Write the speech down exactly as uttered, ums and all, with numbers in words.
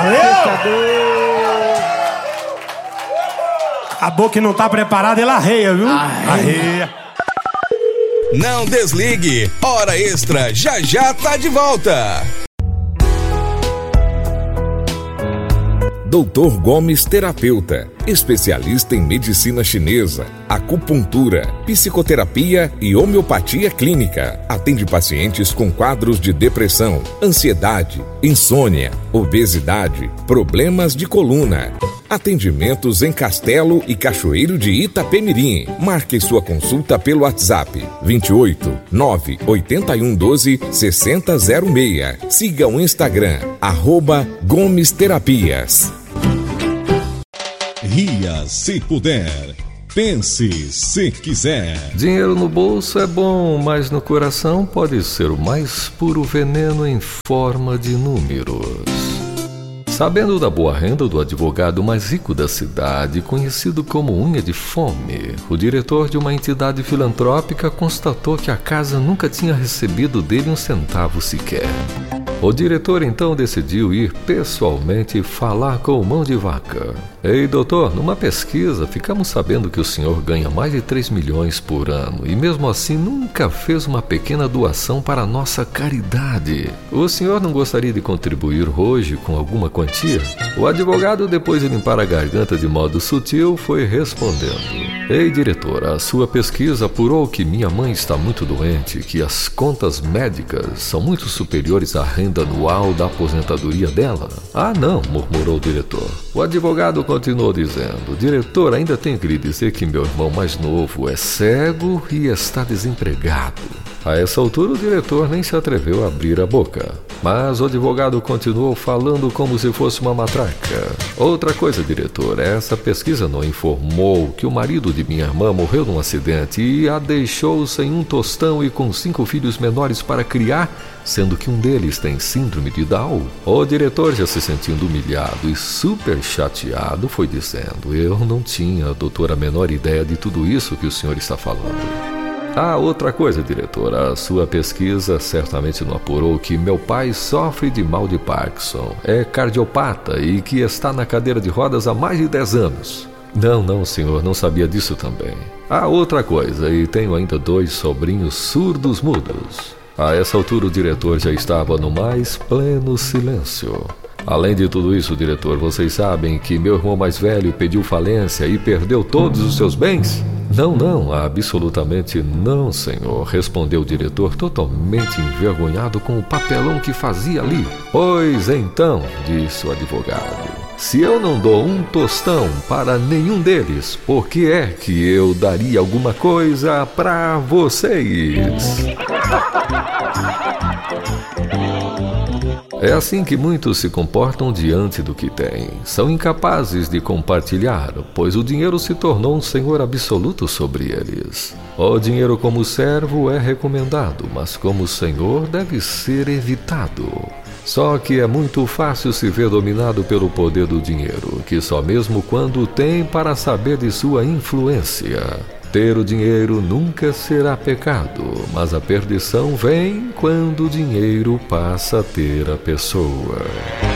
Valeu! Acabou que não tá preparado, ele arreia, viu? Arreia. Não desligue, Hora Extra já já tá de volta. doutor Gomes Terapeuta, especialista em medicina chinesa, acupuntura, psicoterapia e homeopatia clínica. Atende pacientes com quadros de depressão, ansiedade, insônia, obesidade, problemas de coluna. Atendimentos em Castelo e Cachoeiro de Itapemirim. Marque sua consulta pelo WhatsApp vinte e oito, nove oito um um doze, seis zero zero seis. Siga o Instagram, arroba Gomes Terapias. Ria se puder, pense se quiser. Dinheiro no bolso é bom, mas no coração pode ser o mais puro veneno em forma de números. Sabendo da boa renda do advogado mais rico da cidade, conhecido como Unha de Fome, o diretor de uma entidade filantrópica constatou que a casa nunca tinha recebido dele um centavo sequer. O diretor então decidiu ir pessoalmente falar com o Mão de Vaca. Ei, doutor, numa pesquisa ficamos sabendo que o senhor ganha mais de três milhões por ano e mesmo assim nunca fez uma pequena doação para a nossa caridade. O senhor não gostaria de contribuir hoje com alguma quantia? O advogado, depois de limpar a garganta de modo sutil, foi respondendo. Ei, diretor, a sua pesquisa apurou que minha mãe está muito doente, que as contas médicas são muito superiores à renda anual da aposentadoria dela? Ah, não, murmurou o diretor. O advogado continuou dizendo, diretor, ainda tenho que lhe dizer que meu irmão mais novo é cego e está desempregado. A essa altura o diretor nem se atreveu a abrir a boca. Mas o advogado continuou falando como se fosse uma matraca. Outra coisa, diretor, essa pesquisa não informou que o marido de minha irmã morreu num acidente e a deixou sem um tostão e com cinco filhos menores para criar, sendo que um deles tem síndrome de Down. O diretor, já se sentindo humilhado e super chateado, foi dizendo, eu não tinha, doutor, a menor ideia de tudo isso que o senhor está falando. Ah, outra coisa, diretor, a sua pesquisa certamente não apurou que meu pai sofre de mal de Parkinson, é cardiopata e que está na cadeira de rodas há mais de dez anos. Não, não, senhor, não sabia disso também. Ah, outra coisa, e tenho ainda dois sobrinhos surdos mudos. A essa altura o diretor já estava no mais pleno silêncio. Além de tudo isso, diretor, vocês sabem que meu irmão mais velho pediu falência e perdeu todos os seus bens? Não, não, absolutamente não, senhor, respondeu o diretor totalmente envergonhado com o papelão que fazia ali. Pois então, disse o advogado, se eu não dou um tostão para nenhum deles, por que é que eu daria alguma coisa para vocês? É assim que muitos se comportam diante do que têm. São incapazes de compartilhar, pois o dinheiro se tornou um senhor absoluto sobre eles. O dinheiro como servo é recomendado, mas como senhor deve ser evitado. Só que é muito fácil se ver dominado pelo poder do dinheiro, que só mesmo quando tem para saber de sua influência. Ter o dinheiro nunca será pecado, mas a perdição vem quando o dinheiro passa a ter a pessoa.